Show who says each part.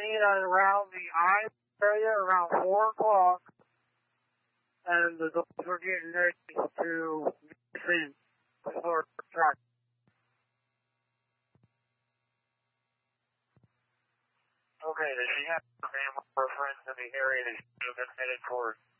Speaker 1: meet at around the I area around 4 o'clock, and the dogs were getting ready to descend before track. Okay, does she have family or friends in the area that she's been headed towards?